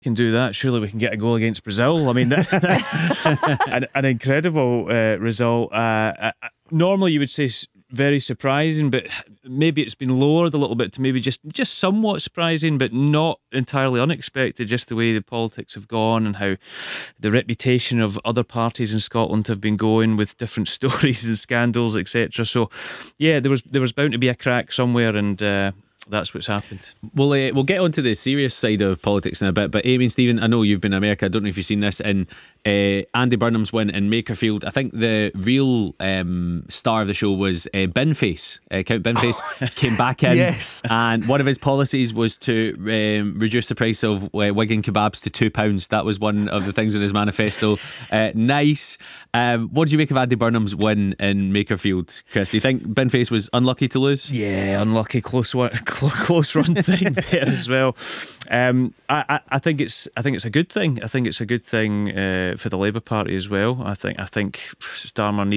can do that, surely we can get a goal against Brazil. I mean, that's an incredible result. Normally you would say very surprising, but maybe it's been lowered a little bit to maybe just somewhat surprising, but not entirely unexpected, just the way the politics have gone and how the reputation of other parties in Scotland have been going with different stories and scandals, etc. So yeah, there was bound to be a crack somewhere, and that's what's happened. We'll get on to the serious side of politics in a bit, but Amy and Stephen, I know you've been in America. I don't know if you've seen this in Andy Burnham's win in Makerfield. I think the real star of the show was Binface. Count Binface came back in, yes, and one of his policies was to reduce the price of Wigan kebabs to £2. That was one of the things in his manifesto. Nice. What do you make of Andy Burnham's win in Makerfield, Chris? Do you think Binface was unlucky to lose? Yeah, unlucky, close run thing there as well. I think it's a good thing. I think it's a good thing for the Labour Party as well. I think Starmer